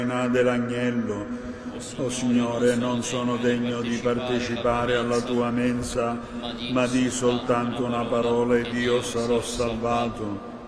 dell'agnello. O Signore, non sono degno di partecipare alla tua mensa, ma di soltanto una parola ed io sarò salvato.